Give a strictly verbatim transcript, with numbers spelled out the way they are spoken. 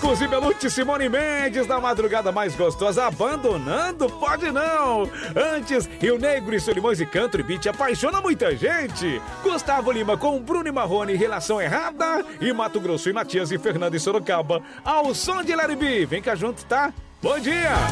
Marcos e Belucci, Simone Mendes, na madrugada mais gostosa, abandonando? Pode não! Antes, Rio Negro e Solimões e Country Beat apaixona muita gente. Gustavo Lima com Bruno e Marrone, Relação Errada. E Mato Grosso e Matias e Fernando e Sorocaba, ao som de Larry B. Vem cá junto, tá? Bom dia!